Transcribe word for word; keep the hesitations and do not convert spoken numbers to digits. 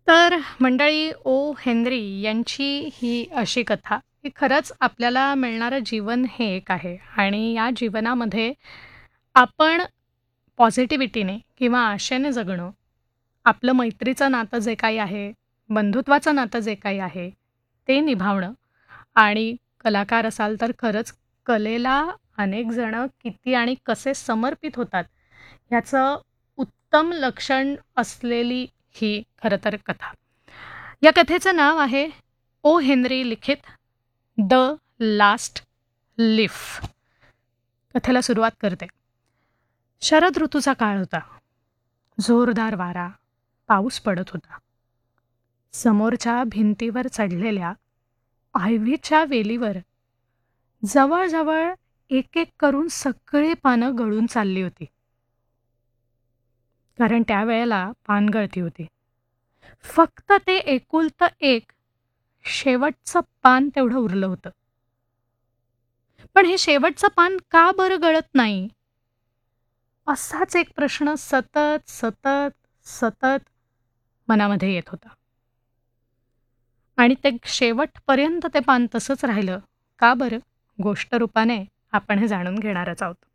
तर मंडळी ओ. हेनरी यांची ही अशी कथा, की खरंच आपल्याला मिळणारं जीवन हे एक आहे आणि या जीवनामध्ये आपण पॉझिटिव्हिटीने किंवा आशेने जगणं, आपलं मैत्रीचं नातं जे काही आहे, बंधुत्वाचं नातं जे काही आहे, ते निभावणं आणि कलाकार असाल तर खरंच कलेला अनेक जणं किती आणि कसे समर्पित होतात, ह्याचं उत्तम लक्षण असलेली ही खरं तर कथा. या कथेचं नाव आहे ओ. हेनरी लिखित द लास्ट लीफ. कथेला सुरुवात करते. शरद ऋतूचा काळ होता. जोरदार वारा, पाऊस पडत होता. समोरच्या भिंतीवर चढलेल्या आयव्हीच्या वेलीवर जवळजवळ एक एक करून सगळी पानं गळून चालली होती. कारण त्यावेळेला पानगळती होती. फक्त ते एकुलतं एक शेवटचं पान तेवढं उरलं होतं. पण हे शेवटचं पान का बरं गळत नाही? असाच एक प्रश्न सतत सतत सतत मनामध्ये येत होता. आणि ते शेवटपर्यंत ते पान तसंच राहिलं. का बरं? गोष्ट रूपाने आपण हे जाणून घेणारच आहोत.